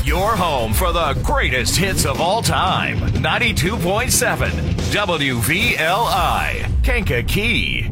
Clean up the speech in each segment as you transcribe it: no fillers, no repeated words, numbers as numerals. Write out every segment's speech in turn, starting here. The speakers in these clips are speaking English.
Your home for the greatest hits of all time. 92.7 WVLI, Kankakee.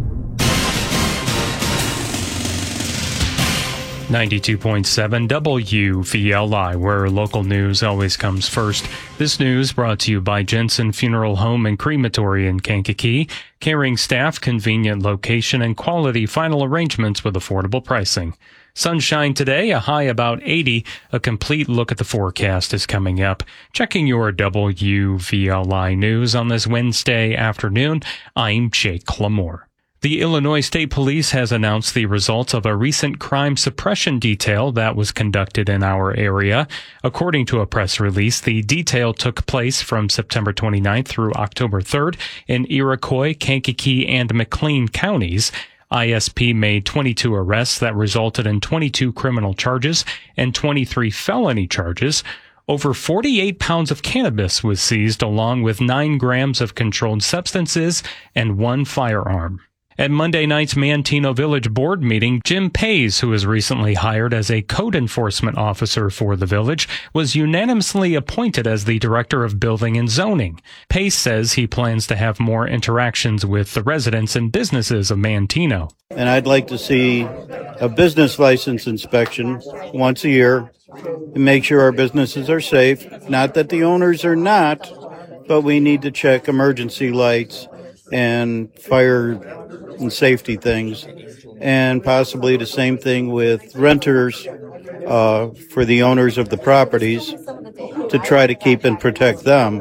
92.7 WVLI, where local news always comes first. This news brought to you by Jensen Funeral Home and Crematory in Kankakee. Caring staff, convenient location, and quality final arrangements with affordable pricing. Sunshine today, a high about 80. A complete look at the forecast is coming up. Checking your WVLI news on this Wednesday afternoon, I'm Jake Lamore. The Illinois State Police has announced the results of a recent crime suppression detail that was conducted in our area. According to a press release, the detail took place from September 29th through October 3rd in Iroquois, Kankakee, and McLean counties. ISP made 22 arrests that resulted in 22 criminal charges and 23 felony charges. Over 48 pounds of cannabis was seized, along with 9 grams of controlled substances and 1 firearm. At Monday night's Manteno Village board meeting, Jim Pace, who was recently hired as a code enforcement officer for the village, was unanimously appointed as the director of building and zoning. Pace says he plans to have more interactions with the residents and businesses of Manteno. And I'd like to see a business license inspection once a year and make sure our businesses are safe. Not that the owners are not, but we need to check emergency lights and fire and safety things, and possibly the same thing with renters for the owners of the properties to try to keep and protect them.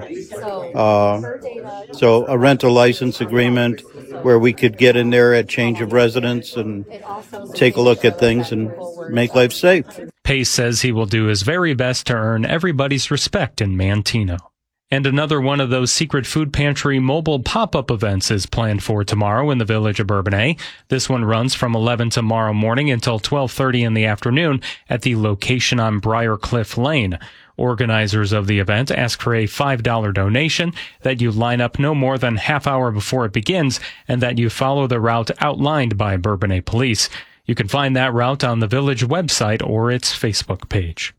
So a rental license agreement where we could get in there at change of residence and take a look at things and make life safe. Pace says he will do his very best to earn everybody's respect in Manteno. And another one of those secret food pantry mobile pop-up events is planned for tomorrow in the village of Bourbonnais. This one runs from 11 tomorrow morning until 12:30 in the afternoon at the location on Briarcliff Lane. Organizers of the event ask for a $5 donation, that you line up no more than half hour before it begins, and that you follow the route outlined by Bourbonnais Police. You can find that route on the village website or its Facebook page.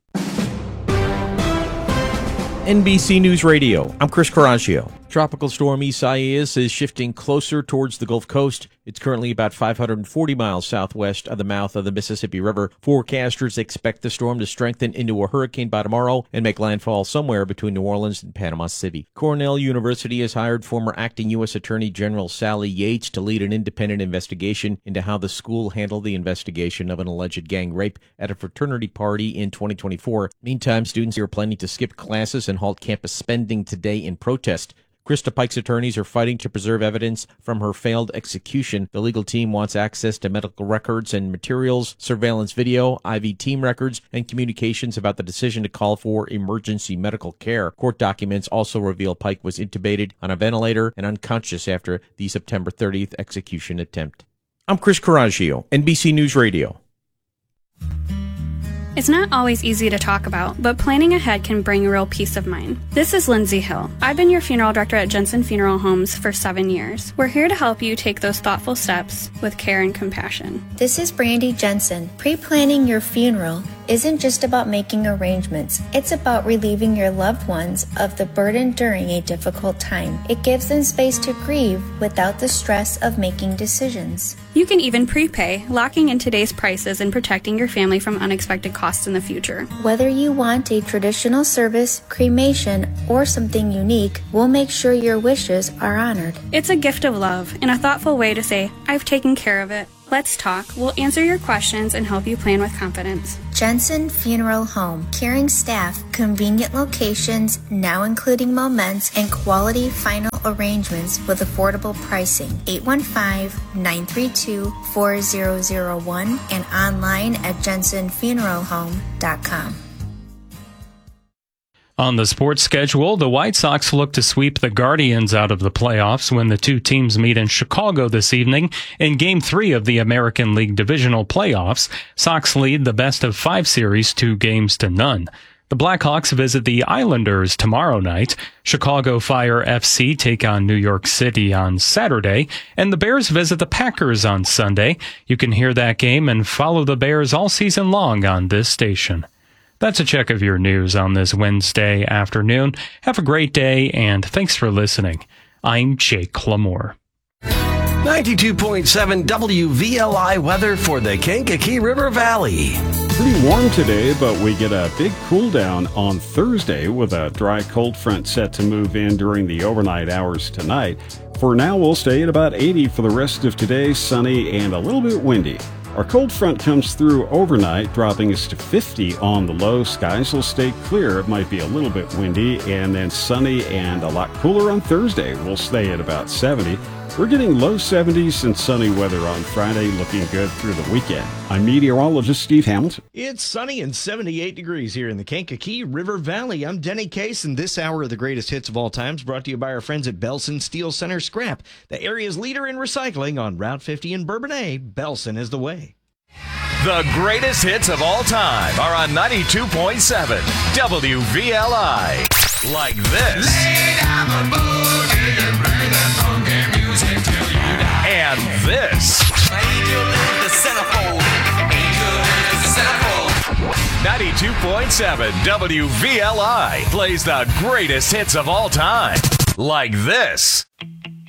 NBC News Radio, I'm Chris Coraggio. Tropical storm Isaias is shifting closer towards the Gulf Coast. It's currently about 540 miles southwest of the mouth of the Mississippi River. Forecasters expect the storm to strengthen into a hurricane by tomorrow and make landfall somewhere between New Orleans and Panama City. Cornell University has hired former acting U.S. Attorney General Sally Yates to lead an independent investigation into how the school handled the investigation of an alleged gang rape at a fraternity party in 2024. Meantime, students are planning to skip classes and halt campus spending today in protest. Krista Pike's attorneys are fighting to preserve evidence from her failed execution. The legal team wants access to medical records and materials, surveillance video, IV team records, and communications about the decision to call for emergency medical care. Court documents also reveal Pike was intubated on a ventilator and unconscious after the September 30th execution attempt. I'm Chris Coraggio, NBC News Radio. It's not always easy to talk about, but planning ahead can bring real peace of mind. This is Lindsay Hill. I've been your funeral director at Jensen Funeral Homes for 7 years. We're here to help you take those thoughtful steps with care and compassion. This is Brandy Jensen. Pre-planning your funeral isn't just about making arrangements. It's about relieving your loved ones of the burden during a difficult time. It gives them space to grieve without the stress of making decisions. You can even prepay, locking in today's prices and protecting your family from unexpected costs in the future. Whether you want a traditional service, cremation, or something unique, we'll make sure your wishes are honored. It's a gift of love and a thoughtful way to say, I've taken care of it. Let's talk. We'll answer your questions and help you plan with confidence. Jensen Funeral Home. Caring staff, convenient locations, now including moments, and quality final arrangements with affordable pricing. 815-932-4001 and online at jensenfuneralhome.com. On the sports schedule, the White Sox look to sweep the Guardians out of the playoffs when the two teams meet in Chicago this evening in Game 3 of the American League Divisional Playoffs. Sox lead the best-of-5 series 2-0. The Blackhawks visit the Islanders tomorrow night. Chicago Fire FC take on New York City on Saturday, and the Bears visit the Packers on Sunday. You can hear that game and follow the Bears all season long on this station. That's a check of your news on this Wednesday afternoon. Have a great day, and thanks for listening. I'm Jake Lamore. 92.7 WVLI weather for the Kankakee River Valley. Pretty warm today, but we get a big cool down on Thursday with a dry cold front set to move in during the overnight hours tonight. For now, we'll stay at about 80 for the rest of today, sunny and a little bit windy. Our cold front comes through overnight, dropping us to 50 on the low. Skies will stay clear. It might be a little bit windy, and then sunny and a lot cooler on Thursday. We'll stay at about 70. We're getting low 70s and sunny weather on Friday, looking good through the weekend. I'm meteorologist Steve Hamilton. It's sunny and 78 degrees here in the Kankakee River Valley. I'm Denny Case, and this hour of the greatest hits of all times brought to you by our friends at Belson Steel Center Scrap, the area's leader in recycling on Route 50 in Bourbonnais. Belson is the way. The greatest hits of all time are on 92.7 WVLI. Like this. Lay down the boogie and bring that funky music till you die. And this. Angel is the centerfold. Angel is the centerfold. 92.7 WVLI plays the greatest hits of all time. Like this.